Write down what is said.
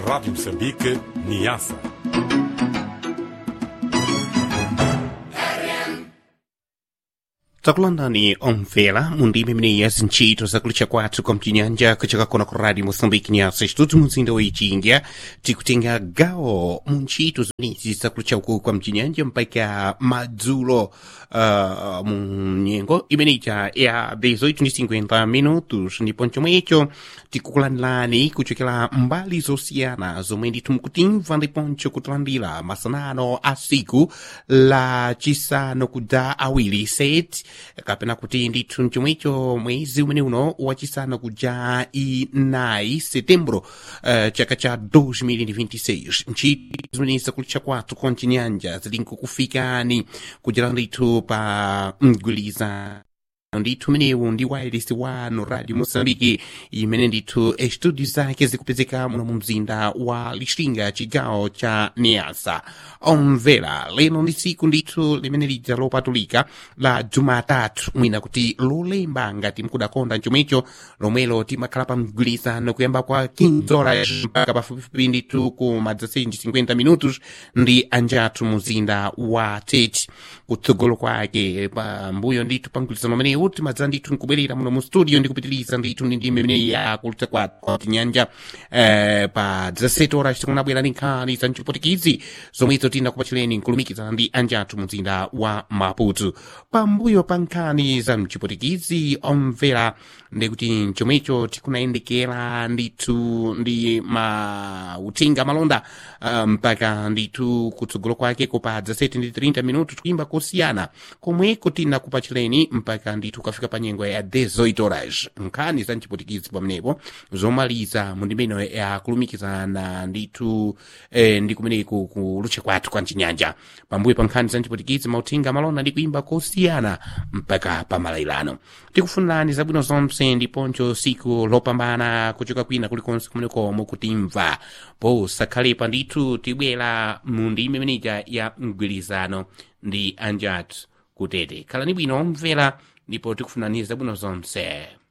Rádio Moçambique, Niassa. Takulondani omvela mundime mene yazinchito zakulucha kwathu komchinyanja kuchoka kona ku Radio Moçambique Niassa estudo muzinda wa Ichinga tikutenga gawo munchito zonizi zakulucha uku kwa mchinyanja mpaka madzulo munyengo imeneja ya 18:50 minutos ndipo chomwecho tikukulandirani kuchokera mbali zosiyana zomwe ndithu mukutimva ndiponso kutilandira masanano a siku la chisanu kuja awiri set kapena kuti ndithu mchomwecho mwezi umene uno wachisanu kuja inayi setembro chaka cha 2026 ntchito zimene zakulucha kwathu konchinyanja zili nkukufikani kuchera ndithu pa mgwiliza ndithu menewu ndi wireless wanu Radio Moçambique imene ndithu estudio zake zikupezeka muno mu mzinda wa Lixinga chigawo cha Niassa. Omvera leno ndi siku ndithu limene lija lopatulika la Jumatatu mwina kuti lolemba ngati mkudakonda chomwecho lomwelo timakhala pa mgwirizano kuyamba kwa 15 horas mpaka pafupifupi ndithu ku madzasenji 50 minutos ndi anjathu muzinda wa Tete kutsogolo kwake pambuyo ndithu pa mgwirizano umene uti madza ndithu nkubwerera muno mu studio ndikupitiriza ndithu ndi imene yakulutsa kwa tinyanja pa 17 horas tikunabwera ndi nkhani za mchipotikizi zomwezo tinakupachireni nkulumikiza ndi anjathu muzinda wa Maputo. Pambuyo pa nkhani za mchipotikizi omvera ndikuti chomwecho tikunayendekera ndithu ndi uthenga malonda mpaka ndithu kutsogolo kwake kupa 17:30 minutos kuimba kosiyana komweko tinakupachireni mpaka ndithu kafika pa nyengo ya 18 horas nkhani za mchipotikizi pamenepo zomaliza mundimeno yakulumikizana ndithu ndi kumeneku kulucha kwathu kwa mchinyanja. Pambuyo pa nkhani za mchipotikizi mauthenga malonda ndi kuimba kosiyana mpaka pa malailano. Tikufunirani zabwino zonse ndiponso siku lopambana kuchoka kwina kulikonse kumeneko mukutimva posakhalepa ndithu tibwera mu ndime imeneja ya mgwirizano ndi anjathu kutete. Khalani bwino omvera ndipo tikufunirani zabwino zonse.